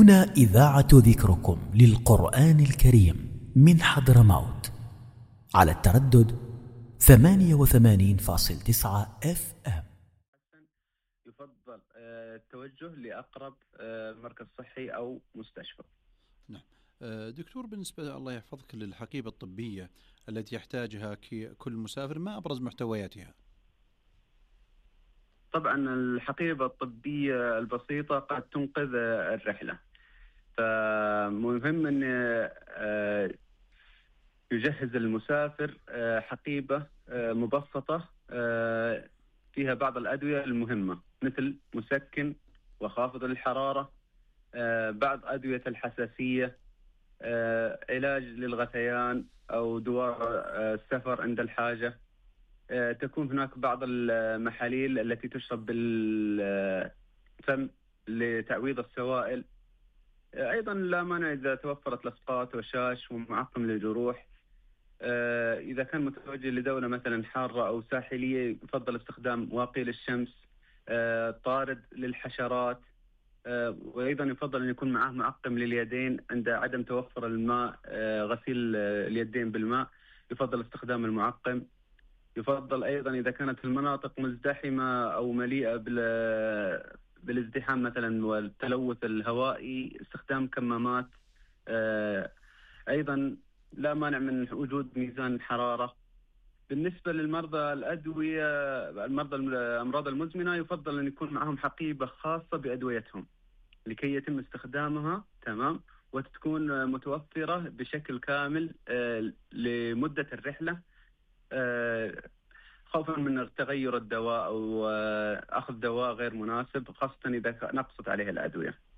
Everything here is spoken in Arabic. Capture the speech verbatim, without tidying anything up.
هنا إذاعة ذكركم للقرآن الكريم من حضرموت على التردد ثمانية وثمانين فاصل تسعة اف ام. يفضل التوجه لأقرب مركز صحي أو مستشفى. نعم دكتور، بالنسبة الله يحفظك للحقيبة الطبية التي يحتاجها كل مسافر، ما أبرز محتوياتها؟ طبعا الحقيبة الطبية البسيطة قد تنقذ الرحلة، فمهم أن يجهز المسافر حقيبة مبسطة فيها بعض الأدوية المهمة مثل مسكن وخافض الحرارة، بعض أدوية الحساسية، علاج للغثيان أو دواء السفر عند الحاجة. تكون هناك بعض المحاليل التي تشرب بالفم لتعويض السوائل. أيضا لا مانع إذا توفرت لصقات وشاش ومعقم للجروح. إذا كان متوجه لدولة مثلا حارة أو ساحلية يفضل استخدام واقي للشمس، طارد للحشرات، وأيضا يفضل أن يكون معه معقم لليدين عند عدم توفر الماء، غسيل اليدين بالماء يفضل استخدام المعقم. يفضل أيضا إذا كانت المناطق مزدحمة أو مليئة بالازدحام مثلا والتلوث الهوائي استخدام كمامات. أيضا لا مانع من وجود ميزان حرارة. بالنسبة للمرضى الأدوية المرضى الأمراض المزمنة يفضل أن يكون معهم حقيبة خاصة بأدويتهم لكي يتم استخدامها تمام وتكون متوفرة بشكل كامل لمدة الرحلة، خوفا من تغير الدواء أو أخذ دواء غير مناسب، خاصة إذا نقصت عليه الأدوية.